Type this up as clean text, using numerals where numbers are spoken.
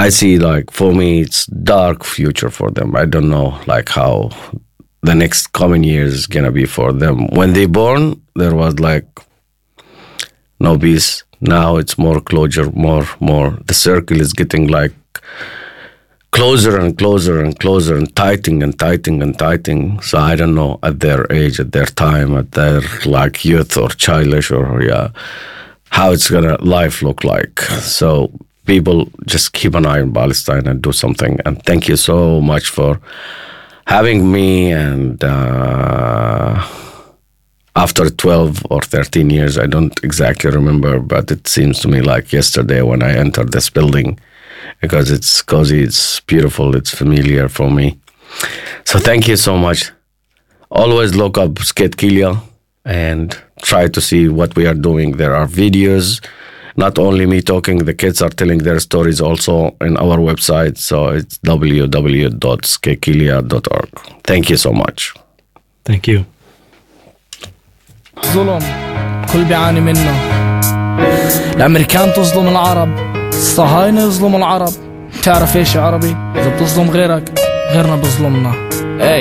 I see, like, for me, it's dark future for them. I don't know, like, how the next coming years is gonna be for them. When they born, there was like no peace. Now it's more closure, more. The circle is getting like closer and closer and closer and tightening and tightening and tightening. So I don't know, at their age, at their time, at their like youth or childish or how it's gonna life look like. So people just keep an eye on Palestine and do something. And thank you so much for having me. And after 12 or 13 years, I don't exactly remember, but it seems to me like yesterday when I entered this building, because it's cozy, it's beautiful, it's familiar for me. So thank you so much. Always look up Skate Kilia and try to see what we are doing. There are videos, not only me talking, the kids are telling their stories also in our website. So it's www.skatekilia.org. Thank you so much. Thank you. ظلم كل بيعاني منه. الأمريكان تظلم العرب، الصهاينة يظلم العرب. تعرف ايش يا عربي؟ إذا بتظلم غيرك، غيرنا بظلمنا.